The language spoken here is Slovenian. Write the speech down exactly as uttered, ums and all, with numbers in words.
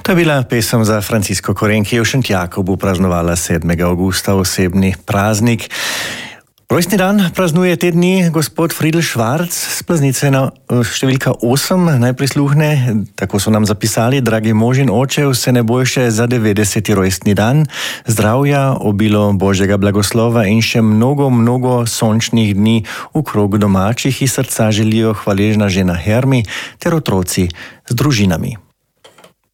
To je bila pesem za Francisco Koren, ki je v Šentjakobu praznovala sedmega avgusta, osebni praznik. Rojstni dan praznuje te dni gospod Friedl Švarc z Plaznice na številka osem. Naj prisluhne, tako so nam zapisali: dragi možin oče, vse najboljše za devetdeseti rojstni dan, zdravja, obilo Božjega blagoslova in še mnogo, mnogo sončnih dni v krogu domačih, iz srca želijo hvaležna žena Hermi ter otroci z družinami.